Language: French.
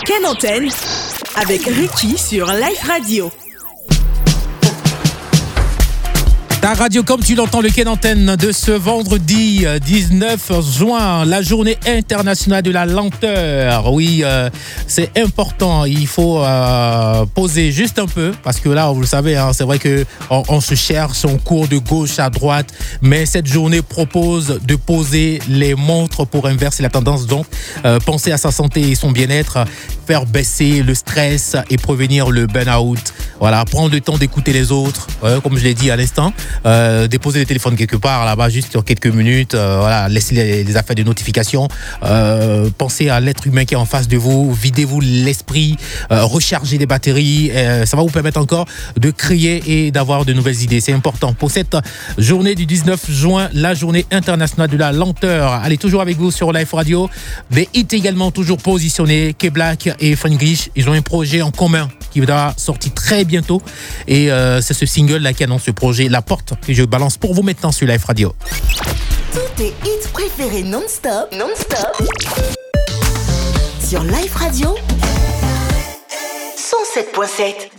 Ken Antenne avec Ricky sur Life Radio. Ta radio comme tu l'entends, le Ken Antenne de ce vendredi 19 juin, la journée internationale de la lenteur. Oui, c'est important, il faut poser juste un peu, parce que là, vous le savez, hein, c'est vrai qu'on se cherche, on court de gauche à droite, mais cette journée propose de poser les montres pour inverser la tendance. Donc, penser à sa santé et son bien-être, faire baisser le stress et prévenir le burn-out. Voilà, prendre le temps d'écouter les autres, comme je l'ai dit à l'instant. Déposer le téléphone quelque part là-bas juste sur quelques minutes, voilà, laisser les affaires de notification, pensez à l'être humain qui est en face de vous, videz-vous l'esprit, rechargez les batteries, ça va vous permettre encore de créer et d'avoir de nouvelles idées, c'est important. Pour cette journée du 19 juin, la journée internationale de la lenteur, allez, toujours avec vous sur Life Radio, des hits également toujours positionnés, K-Black et Funglish, ils ont un projet en commun qui va sortir très bientôt et c'est ce single là qui annonce ce projet, La Porte, que je balance pour vous maintenant sur Life Radio. Tous tes hits préférés non-stop sur Life Radio 107.7.